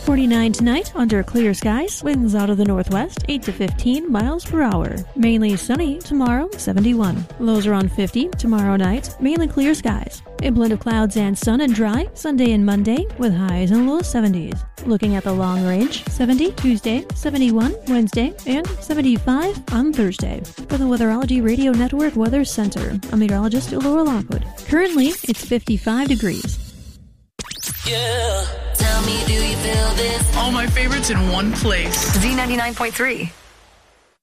49 tonight under clear skies. Winds out of the northwest, 8 to 15 miles per hour. Mainly sunny tomorrow, 71. Lows around 50 tomorrow night. Mainly clear skies. A blend of clouds and sun and dry Sunday and Monday with highs in the low 70s. Looking at the long range, 70 Tuesday, 71 Wednesday, and 75 on Thursday. For the Weatherology Radio Network Weather Center, I'm meteorologist Laura Lockwood. Currently, it's 55 degrees. Yeah. Tell me, do you feel this? All my favorites in one place. Z99.3.